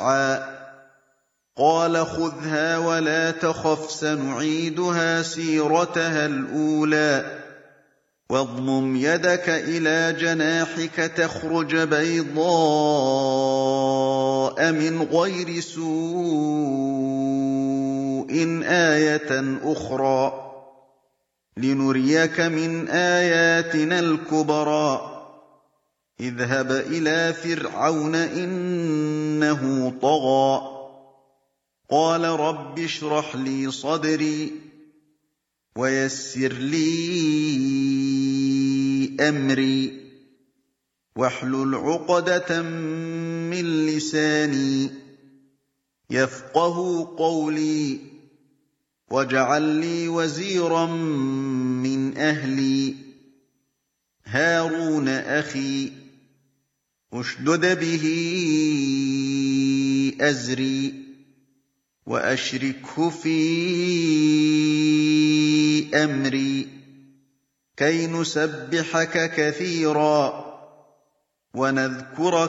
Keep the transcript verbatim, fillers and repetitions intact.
قَالَ خُذْهَا وَلَا تَخَفْ سَنُعِيدُهَا سِيرَتَهَا الْأُولَىٰ وَاضْمُمْ يَدَكَ إِلَىٰ جَنَاحِكَ تَخْرُجْ بَيْضَاءَ مِنْ غَيْرِ سُوءٍ آيَةً أُخْرَىٰ لِنُرِيَكَ مِنْ آيَاتِنَا الْكُبْرَى اذْهَبْ إِلَىٰ فِرْعَوْنَ إِنَّهُ طَغَىٰ قَالَ رَبِّ اشْرَحْ لِي صَدْرِي وَيَسِّرْ لِي أَمْرِي وَاحْلُلْ عُقْدَةً مِّن لِّسَانِي يَفْقَهُوا قَوْلِي وَاجْعَل لِّي وَزِيرًا مِّنْ أَهْلِي هَارُونَ أَخِي اشْدُدْ بِهِ أَزْرِي وَأَشْرِكْهُ فِي أَمْرِي كَيْ نُسَبِّحَكَ كَثِيرًا وَنَذْكُرَكَ